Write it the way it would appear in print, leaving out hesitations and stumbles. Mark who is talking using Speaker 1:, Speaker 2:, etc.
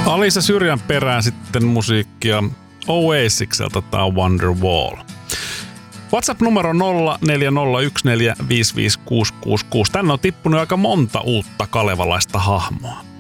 Speaker 1: Alisa Syrjän perään sitten musiikkia Oasikselta, tää on Wonderwall. WhatsApp-numero 0401455666. Tänne on tippunut aika monta uutta kalevalaista hahmoa.